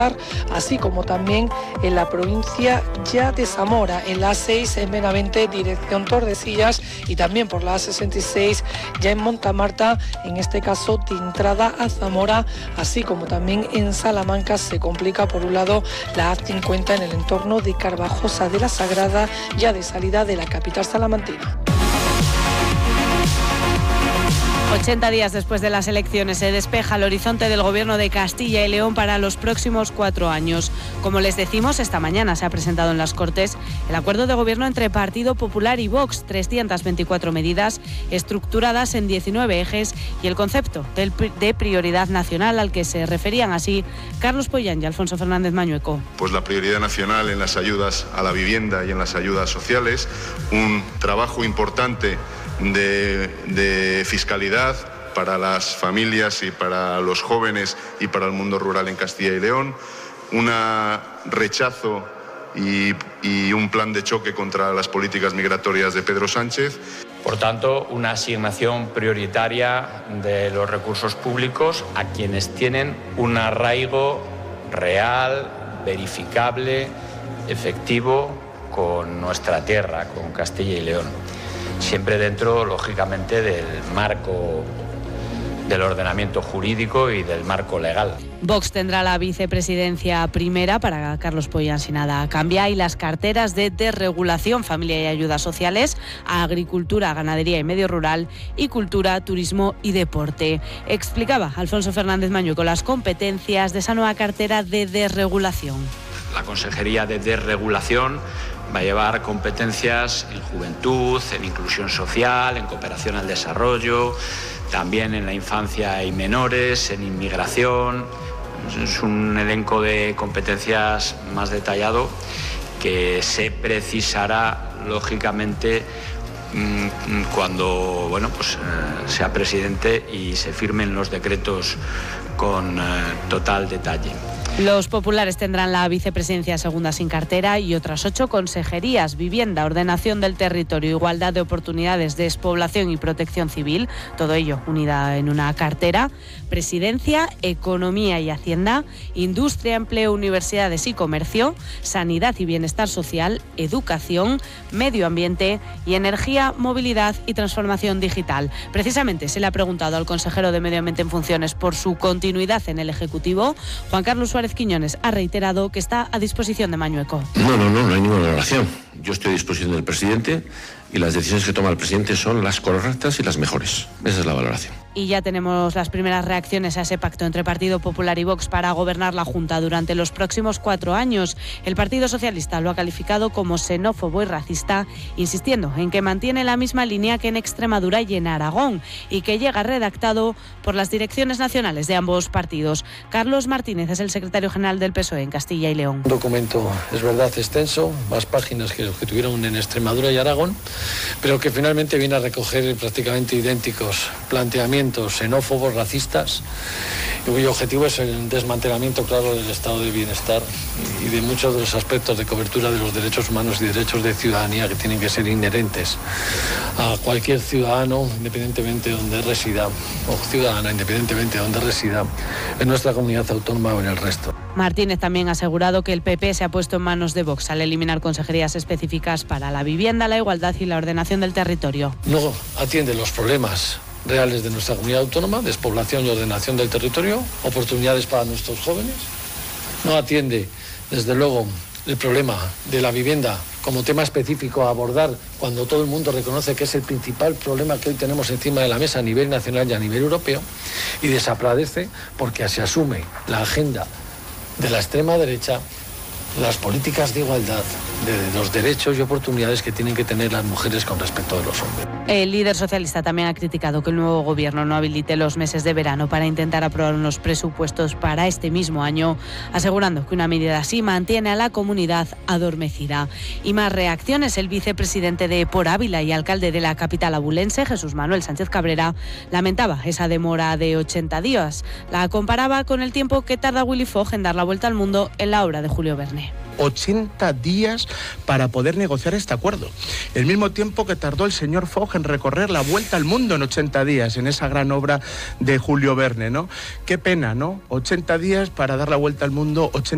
así como también en la provincia ya de Zamora, en la A6 en Benavente, dirección Tordesillas, y también por la A66 ya en Montamarta, en este caso de entrada a Zamora, así como también en Salamanca se complica por un lado la A50 en el entorno de Carvajosa de la Sagrada, ya de salida de la capital salamantina. 80 días después de las elecciones se despeja el horizonte del Gobierno de Castilla y León para los próximos 4 años. Como les decimos, esta mañana se ha presentado en las Cortes el acuerdo de gobierno entre Partido Popular y Vox, 324 medidas estructuradas en 19 ejes y el concepto de prioridad nacional al que se referían así Carlos Pollán y Alfonso Fernández Mañueco. Pues la prioridad nacional en las ayudas a la vivienda y en las ayudas sociales, un trabajo importante de fiscalidad para las familias y para los jóvenes y para el mundo rural en Castilla y León, un rechazo y un plan de choque contra las políticas migratorias de Pedro Sánchez. Por tanto, una asignación prioritaria de los recursos públicos a quienes tienen un arraigo real, verificable, efectivo con nuestra tierra, con Castilla y León. Siempre dentro, lógicamente, del marco del ordenamiento jurídico y del marco legal. Vox tendrá la vicepresidencia primera para Carlos Pollán si nada cambia y las carteras de desregulación, familia y ayudas sociales, agricultura, ganadería y medio rural y cultura, turismo y deporte. Explicaba Alfonso Fernández Mañueco las competencias de esa nueva cartera de desregulación. La Consejería de Desregulación va a llevar competencias en juventud, en inclusión social, en cooperación al desarrollo, también en la infancia y menores, en inmigración. Es un elenco de competencias más detallado que se precisará, lógicamente, cuando sea presidente y se firmen los decretos con total detalle. Los populares tendrán la vicepresidencia segunda sin cartera y otras 8 consejerías: vivienda, ordenación del territorio, igualdad de oportunidades, despoblación y protección civil, todo ello unida en una cartera, presidencia, economía y hacienda, industria, empleo, universidades y comercio, sanidad y bienestar social, educación, medio ambiente y energía, movilidad y transformación digital. Precisamente se le ha preguntado al consejero de Medio Ambiente en funciones por su continuidad en el Ejecutivo. Juan Carlos Suárez Quiñones ha reiterado que está a disposición de Mañueco. No hay ninguna valoración. Yo estoy a disposición del presidente y las decisiones que toma el presidente son las correctas y las mejores. Esa es la valoración. Y ya tenemos las primeras reacciones a ese pacto entre Partido Popular y Vox para gobernar la Junta durante los próximos 4 años. El Partido Socialista lo ha calificado como xenófobo y racista, insistiendo en que mantiene la misma línea que en Extremadura y en Aragón y que llega redactado por las direcciones nacionales de ambos partidos. Carlos Martínez es el secretario general del PSOE en Castilla y León. Un documento, es verdad, extenso, más páginas que los que tuvieron en Extremadura y Aragón, pero que finalmente viene a recoger prácticamente idénticos planteamientos xenófobos, racistas, y cuyo objetivo es el desmantelamiento claro del estado de bienestar y de muchos de los aspectos de cobertura de los derechos humanos y derechos de ciudadanía que tienen que ser inherentes a cualquier ciudadano, independientemente de donde resida, o ciudadana, independientemente de donde resida, en nuestra comunidad autónoma o en el resto. Martínez también ha asegurado que el PP se ha puesto en manos de Vox al eliminar consejerías específicas para la vivienda, la igualdad y la ordenación del territorio. No atiende los problemas reales de nuestra comunidad autónoma, despoblación y ordenación del territorio, oportunidades para nuestros jóvenes. No atiende, desde luego, el problema de la vivienda como tema específico a abordar cuando todo el mundo reconoce que es el principal problema que hoy tenemos encima de la mesa a nivel nacional y a nivel europeo, y desaparece porque se asume la agenda de la extrema derecha, las políticas de igualdad, de los derechos y oportunidades que tienen que tener las mujeres con respecto a los hombres. El líder socialista también ha criticado que el nuevo gobierno no habilite los meses de verano para intentar aprobar unos presupuestos para este mismo año, asegurando que una medida así mantiene a la comunidad adormecida. Y más reacciones. El vicepresidente de Por Ávila y alcalde de la capital abulense, Jesús Manuel Sánchez Cabrera, lamentaba esa demora de 80 días. La comparaba con el tiempo que tarda Willy Fogg en dar la vuelta al mundo en la obra de Julio Verne. 80 días para poder negociar este acuerdo. El mismo tiempo que tardó el señor Fogg en recorrer la vuelta al mundo en 80 días, en esa gran obra de Julio Verne, ¿no? Qué pena, ¿no? 80 días para dar la vuelta al mundo, 80